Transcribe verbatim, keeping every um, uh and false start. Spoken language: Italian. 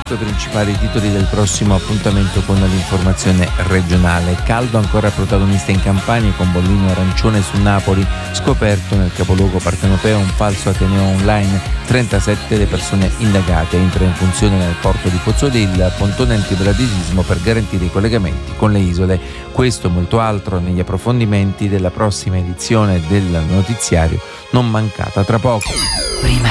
I principali titoli del prossimo appuntamento con l'informazione regionale. Caldo ancora protagonista in Campania con bollino arancione su Napoli, scoperto nel capoluogo partenopeo un falso ateneo online, trentasette le persone indagate, entra in funzione nel porto di Pozzuoli il pontone antibradisismo per garantire i collegamenti con le isole. Questo e molto altro negli approfondimenti della prossima edizione del notiziario, non mancata tra poco. Prima